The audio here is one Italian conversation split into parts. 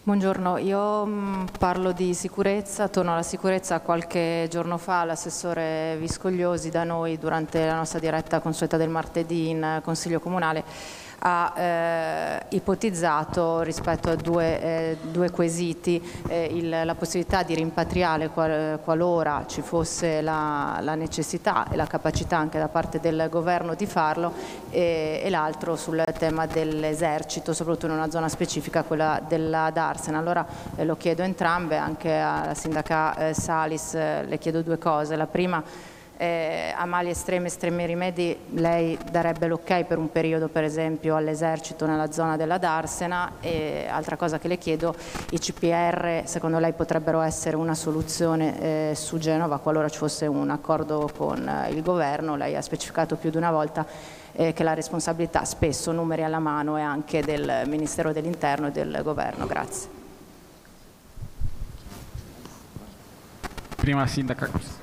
Buongiorno, io parlo di sicurezza, torno alla sicurezza. Qualche giorno fa l'assessore Viscogliosi da noi, durante la nostra diretta consueta del martedì in Consiglio Comunale, ha ipotizzato rispetto a due quesiti la possibilità di rimpatriare qualora ci fosse la necessità e la capacità anche da parte del governo di farlo, e l'altro sul tema dell'esercito, soprattutto in una zona specifica, quella della Darsena. Allora lo chiedo entrambe, anche alla sindaca Salis le chiedo due cose. La prima, a mali estremi rimedi, lei darebbe l'ok per un periodo, per esempio, all'esercito nella zona della Darsena? E altra cosa che le chiedo, i CPR secondo lei potrebbero essere una soluzione su Genova qualora ci fosse un accordo con il governo? Lei ha specificato più di una volta che la responsabilità, spesso numeri alla mano, è anche del Ministero dell'Interno e del governo. Grazie. Prima sindaca.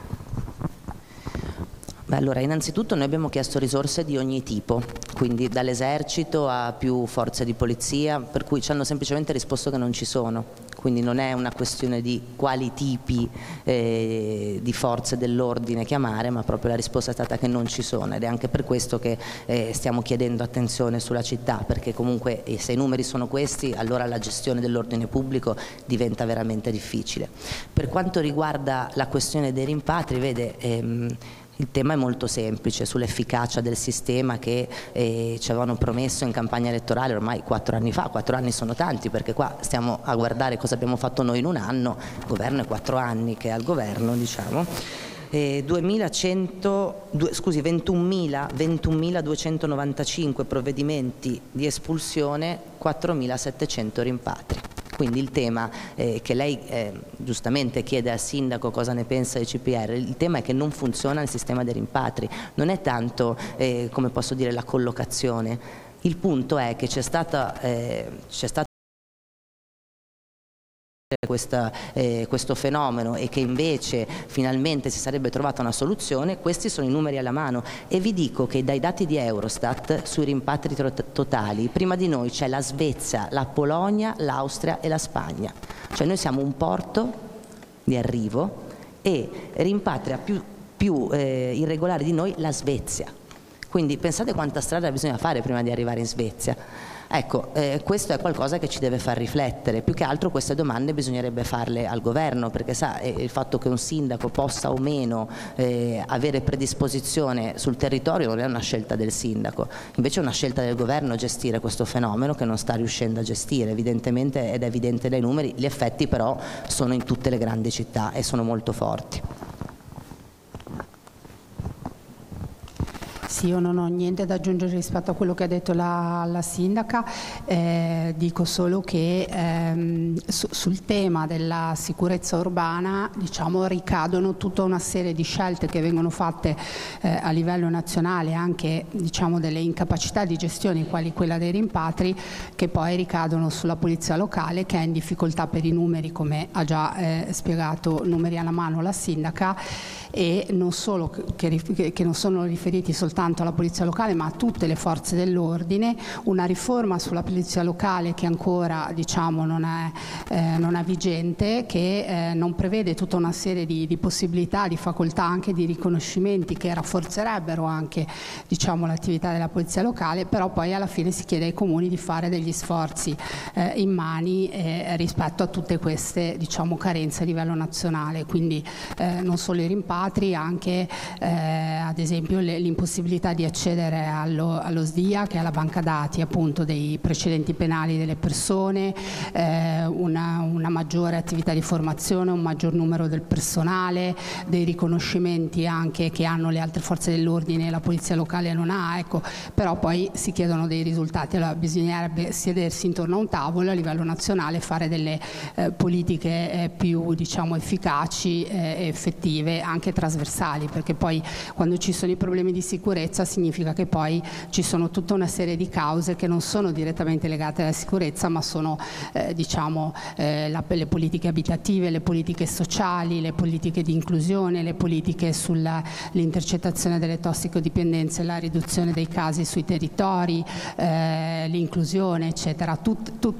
Beh, allora, innanzitutto noi abbiamo chiesto risorse di ogni tipo, quindi dall'esercito a più forze di polizia, per cui ci hanno semplicemente risposto che non ci sono, quindi non è una questione di quali tipi di forze dell'ordine chiamare, ma proprio la risposta è stata che non ci sono, ed è anche per questo che stiamo chiedendo attenzione sulla città, perché comunque se i numeri sono questi, allora la gestione dell'ordine pubblico diventa veramente difficile. Per quanto riguarda la questione dei rimpatri, vede, il tema è molto semplice, sull'efficacia del sistema che ci avevano promesso in campagna elettorale ormai 4 anni fa. 4 anni sono tanti, perché qua stiamo a guardare cosa abbiamo fatto noi in un anno, il governo è 4 anni che è al governo, diciamo. 21.295 provvedimenti di espulsione, 4.700 rimpatri. Quindi il tema che lei giustamente chiede al sindaco cosa ne pensa dei CPR, il tema è che non funziona il sistema dei rimpatri, non è tanto come posso dire la collocazione, il punto è che c'è stato questo fenomeno e che invece finalmente si sarebbe trovata una soluzione. Questi sono i numeri alla mano e vi dico che dai dati di Eurostat sui rimpatri totali prima di noi c'è la Svezia, la Polonia, l'Austria e la Spagna, cioè noi siamo un porto di arrivo e rimpatria più irregolare di noi la Svezia, quindi pensate quanta strada bisogna fare prima di arrivare in Svezia. Ecco, questo è qualcosa che ci deve far riflettere. Più che altro queste domande bisognerebbe farle al governo, perché sa, il fatto che un sindaco possa o meno avere predisposizione sul territorio non è una scelta del sindaco, invece è una scelta del governo gestire questo fenomeno che non sta riuscendo a gestire, evidentemente, ed è evidente dai numeri. Gli effetti però sono in tutte le grandi città e sono molto forti. Sì, io non ho niente da aggiungere rispetto a quello che ha detto la sindaca, dico solo che sul tema della sicurezza urbana, diciamo, ricadono tutta una serie di scelte che vengono fatte a livello nazionale, anche, diciamo, delle incapacità di gestione quali quella dei rimpatri, che poi ricadono sulla polizia locale, che è in difficoltà per i numeri, come ha già spiegato, numeri alla mano la sindaca, e non solo che non sono riferiti soltanto alla polizia locale ma a tutte le forze dell'ordine. Una riforma sulla polizia locale che ancora, diciamo, non è vigente, che non prevede tutta una serie di possibilità, di facoltà, anche di riconoscimenti che rafforzerebbero anche, diciamo, l'attività della polizia locale, però poi alla fine si chiede ai comuni di fare degli sforzi immani rispetto a tutte queste, diciamo, carenze a livello nazionale, quindi non solo i rimpatri, anche ad esempio l'impossibilità di accedere allo SDIA, che è la banca dati appunto dei precedenti penali delle persone, una maggiore attività di formazione, un maggior numero del personale, dei riconoscimenti anche che hanno le altre forze dell'ordine e la polizia locale non ha, ecco. Però poi si chiedono dei risultati, allora bisognerebbe sedersi intorno a un tavolo a livello nazionale e fare delle politiche più, diciamo, efficaci e effettive, anche trasversali, perché poi quando ci sono i problemi di sicurezza significa che poi ci sono tutta una serie di cause che non sono direttamente legate alla sicurezza, ma sono diciamo le politiche abitative, le politiche sociali, le politiche di inclusione, le politiche sull'intercettazione delle tossicodipendenze, la riduzione dei casi sui territori, l'inclusione, eccetera.